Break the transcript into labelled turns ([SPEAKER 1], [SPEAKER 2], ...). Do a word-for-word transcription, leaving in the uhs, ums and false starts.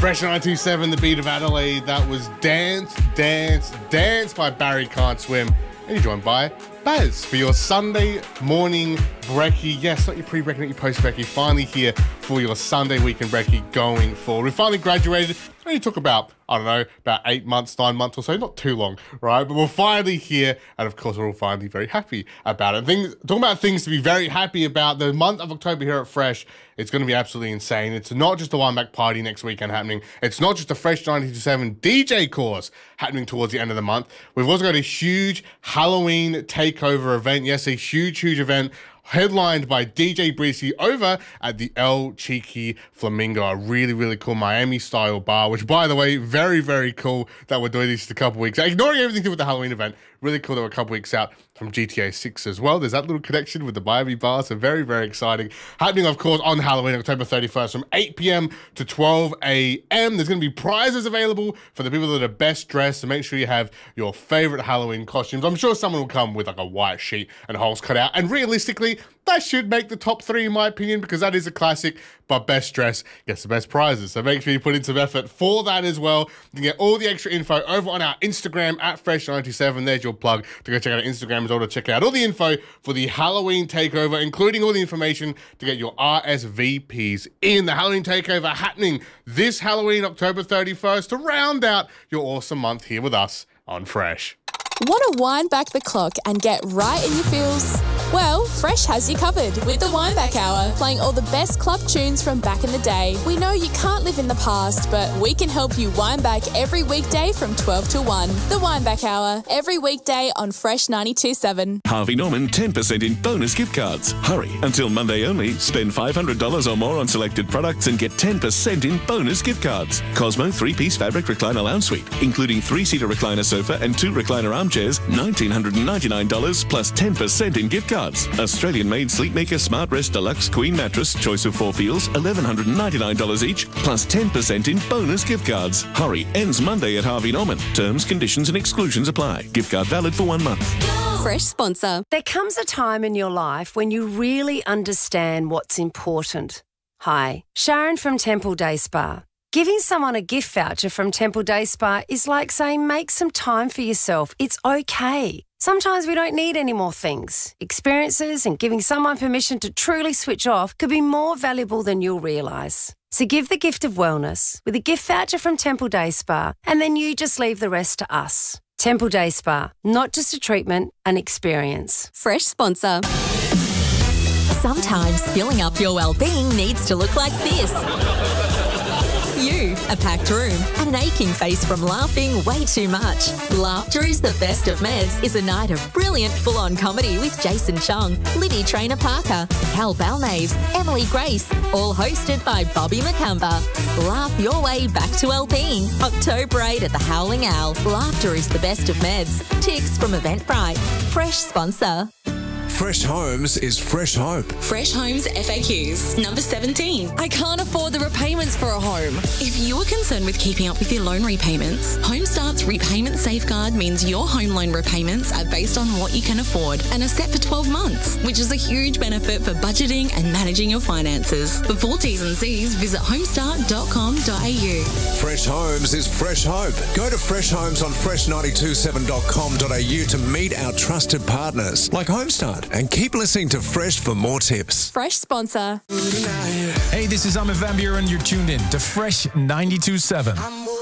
[SPEAKER 1] Fresh ninety-two point seven, the beat of Adelaide. That was Dance, Dance, Dance by Barry Can't Swim. And you're joined by Baz for your Sunday morning brekkie. Yes, not your pre-brekkie, not your post-brekkie. Finally here for your Sunday weekend brekkie going forward. We finally graduated. It only took about, I don't know, about eight months, nine months or so. Not too long, right? But we're finally here. And of course, we're all finally very happy about it. Things, talking about things to be very happy about, the month of October here at Fresh, it's going to be absolutely insane. It's not just the Wineback Party next weekend happening. It's not just the Fresh ninety-two point seven D J course happening towards the end of the month. We've also got a huge Halloween takeover event. Yes, a huge, huge event headlined by D J Breezy over at the El Cheeky Flamingo, a really, really cool Miami-style bar, which, by the way, very, very cool that we're doing this just a couple weeks. Ignoring everything to do with the Halloween event, really cool that we're a couple weeks out from G T A six as well. There's that little connection with the Miami bar, so very, very exciting. Happening, of course, on Halloween, October thirty-first, from eight p.m. to twelve a.m. There's going to be prizes available for the people that are best dressed, so make sure you have your favorite Halloween costumes. I'm sure someone will come with like a white sheet and holes cut out, and realistically, that should make the top three in my opinion, because that is a classic, but best dress gets the best prizes. So make sure you put in some effort for that as well. You can get all the extra info over on our Instagram at Fresh ninety-seven. There's your plug to go check out our Instagram as well, to check out all the info for the Halloween takeover, including all the information to get your R S V Ps in. The Halloween takeover happening this Halloween, October thirty-first, to round out your awesome month here with us on Fresh.
[SPEAKER 2] Want to wind back the clock and get right in your feels? Well, Fresh has you covered with the Wineback Hour, playing all the best club tunes from back in the day. We know you can't live in the past, but we can help you wind back every weekday from twelve to one. The Wineback Hour, every weekday on Fresh ninety-two point seven.
[SPEAKER 3] Harvey Norman ten percent in bonus gift cards. Hurry, until Monday only. Spend five hundred dollars or more on selected products and get ten percent in bonus gift cards. Cosmo three-piece fabric recliner lounge suite, including three-seater recliner sofa and two recliner armchairs, one thousand nine hundred ninety-nine dollars plus ten percent in gift cards. Australian-made Sleepmaker Smart Rest Deluxe Queen Mattress, choice of four feels, one thousand one hundred ninety-nine dollars each, plus ten percent in bonus gift cards. Hurry, ends Monday at Harvey Norman. Terms, conditions and exclusions apply. Gift card valid for one month.
[SPEAKER 2] Fresh sponsor.
[SPEAKER 4] There comes a time in your life when you really understand what's important. Hi, Sharon from Temple Day Spa. Giving someone a gift voucher from Temple Day Spa is like saying make some time for yourself. It's okay. Sometimes we don't need any more things. Experiences and giving someone permission to truly switch off could be more valuable than you'll realise. So give the gift of wellness with a gift voucher from Temple Day Spa, and then you just leave the rest to us. Temple Day Spa, not just a treatment, an experience.
[SPEAKER 2] Fresh sponsor. Sometimes filling up your well-being needs to look like this. You, a packed room, and an aching face from laughing way too much. Laughter is the Best of Meds is a night of brilliant full-on comedy with Jason Chung, Libby Trainer Parker, Cal Balnaves, Emily Grace, all hosted by Bobby McCumber. Laugh your way back to well-being. October eighth at the Howling Owl. Laughter is the Best of Meds. Ticks from Eventbrite. Fresh sponsor.
[SPEAKER 5] Fresh Homes is Fresh Hope.
[SPEAKER 6] Fresh Homes F A Qs. Number seventeen.
[SPEAKER 7] I can't afford the repayments for a home.
[SPEAKER 6] If you are concerned with keeping up with your loan repayments, HomeStart's repayment safeguard means your home loan repayments are based on what you can afford and are set for twelve months, which is a huge benefit for budgeting and managing your finances. For full T's and C's, visit homestart dot com dot a u.
[SPEAKER 5] Fresh Homes is Fresh Hope. Go to Fresh Homes on fresh ninety-two point seven dot com dot a u to meet our trusted partners like HomeStart. And keep listening to Fresh for more tips.
[SPEAKER 2] Fresh sponsor.
[SPEAKER 8] Hey, this is Ahmed Van Buren. You're tuned in to Fresh ninety-two point seven.